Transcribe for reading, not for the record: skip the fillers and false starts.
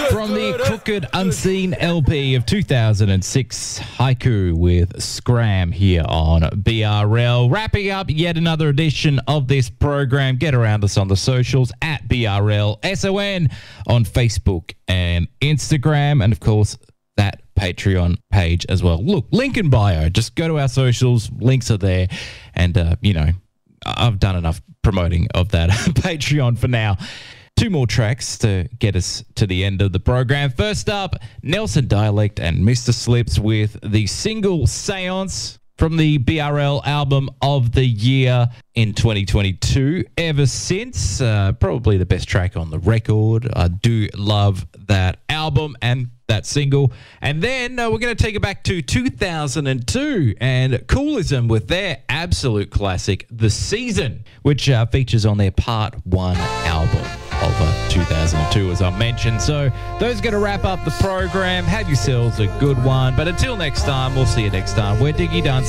From the Crooked Unseen LP of 2006, Haiku with Scram here on BRL. Wrapping up yet another edition of this program. Get around us on the socials at BRLSON on Facebook and Instagram, and of course that Patreon page as well. Look, link in bio. Just go to our socials. Links are there. And, I've done enough promoting of that Patreon for now. 2 more tracks to get us to the end of the program. First up, Nelson Dialect and Mr. Slips with the single Seance from the BRL album of the year in 2022. Ever Since, probably the best track on the record. I do love that album and that single. And then we're going to take it back to 2002 and Coolism with their absolute classic, The Season, which features on their Part 1 album of 2002, as I mentioned. So those are going to wrap up the program. Have yourselves a good one. But until next time, we'll see you next time. We're Diggy Dunn.